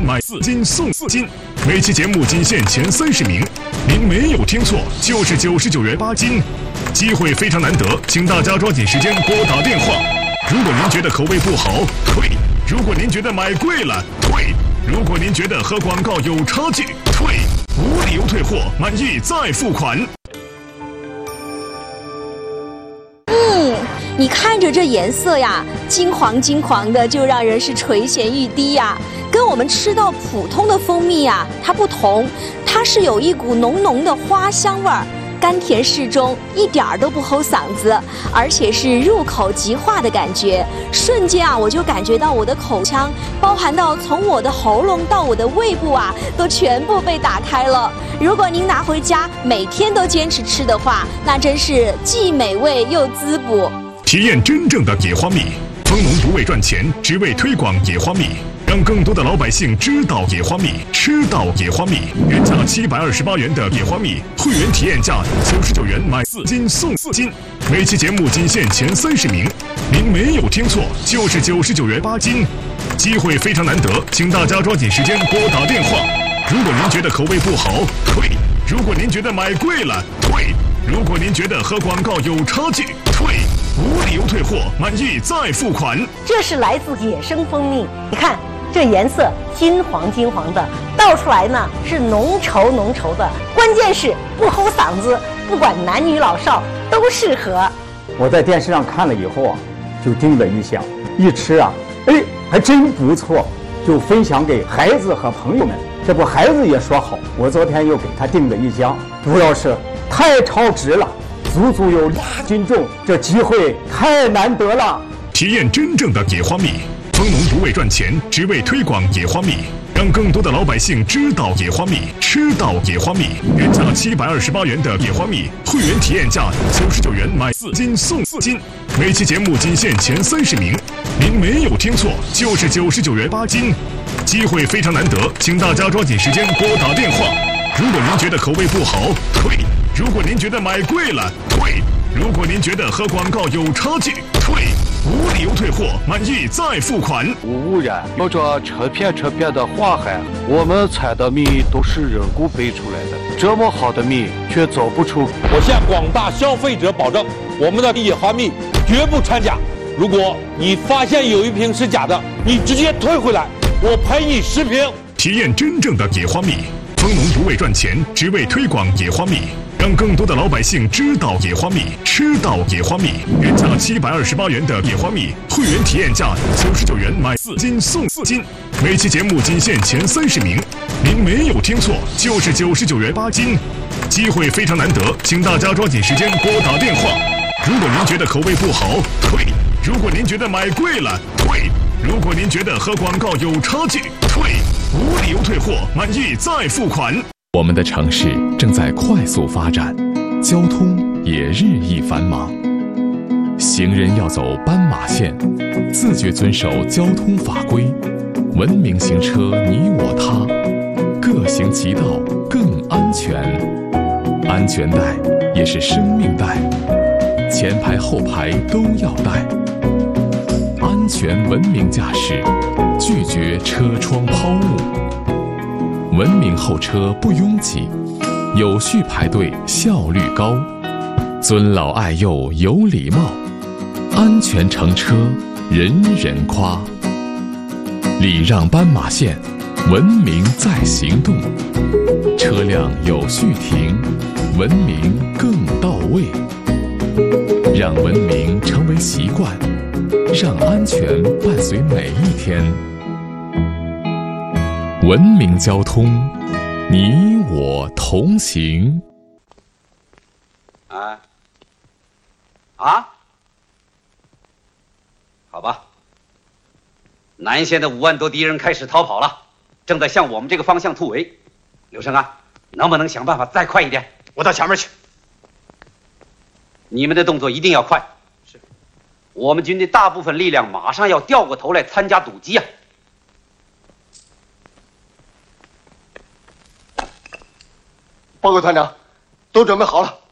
买4斤送4斤，每期节目仅限前30名。您没有听错，就是99元8斤，机会非常难得，请大家抓紧时间拨打电话。如果您觉得口味不好，退；如果您觉得买贵了，退；如果您觉得和广告有差距，退，无理由退货，满意再付款。 你看着这颜色呀，金黄金黄的，就让人是垂涎欲滴呀。跟我们吃到普通的蜂蜜呀，它不同，它是有一股浓浓的花香味儿，甘甜适中，一点儿都不齁嗓子，而且是入口即化的感觉。瞬间啊，我就感觉到我的口腔，包含到从我的喉咙到我的胃部啊，都全部被打开了。如果您拿回家每天都坚持吃的话，那真是既美味又滋补。 体验真正的野花蜜，蜂农不为赚钱，只为推广野花蜜，让更多的老百姓知道野花蜜，吃到野花蜜。原价728元的野花蜜，会员体验价99元买4斤送4斤，每期节目仅限前30名。您没有听错，就是99元8斤，机会非常难得，请大家抓紧时间拨打电话。如果您觉得口味不好，退；如果您觉得买贵了，退；如果您觉得和广告有差距，退，无理由退货，满意再付款。 这是来自野生蜂蜜，你看这颜色金黄金黄的，倒出来呢是浓稠浓稠的，关键是不齁嗓子，不管男女老少都适合。 我在电视上看了以后啊，就叮了一响，一吃啊，哎，还真不错，就分享给孩子和朋友们。这不孩子也说好，我昨天又给他订了一箱，主要是太超值了，足足有2斤重，这机会太难得了。 体验真正的野花蜜，蜂农不为赚钱，只为推广野花蜜，让更多的老百姓知道野花蜜，吃到野花蜜。原价728元的野花蜜，会员体验价99元买4斤送4斤，每期节目仅限前30名。您没有听错，就是99元8斤，机会非常难得，请大家抓紧时间拨打电话。如果您觉得口味不好，退；如果您觉得买贵了，退；如果您觉得和广告有差距，退，无理由退货，满意再付款。 无污染，有着成片的花海，我们采的蜜都是人工培出来的，这么好的蜜却走不出。 我向广大消费者保证，我们的野花蜜绝不掺假。如果你发现有一瓶是假的，你直接退回来，我赔你10瓶。 体验真正的野花蜜，蜂农不为赚钱，只为推广野花蜜，让更多的老百姓知道野花蜜，吃到野花蜜。原价728元的野花蜜，会员体验价99元买4斤送4斤，每期节目仅限前30名。您没有听错，就是99元8斤，机会非常难得，请大家抓紧时间拨打电话。如果您觉得口味不好，退；如果您觉得买贵了，退；如果您觉得和广告有差距，退，无理由退货，满意再付款。 我们的城市正在快速发展，交通也日益繁忙。行人要走斑马线，自觉遵守交通法规，文明行车你我他，各行其道更安全。安全带也是生命带，前排后排都要带。安全文明驾驶，拒绝车窗抛物。文明候车不拥挤，有序排队效率高，尊老爱幼有礼貌，安全乘车人人夸。礼让斑马线，文明在行动，车辆有序停，文明更到位。让文明成为习惯，让安全伴随每一天。文明交通，你我同行。 好吧，南线的5万多敌人开始逃跑了，正在向我们这个方向突围。刘胜啊，能不能想办法再快一点？ 我到前面去。 你们的动作一定要快。是，我们军队大部分力量马上要掉过头来参加堵击啊！ 报告团长，都准备好了。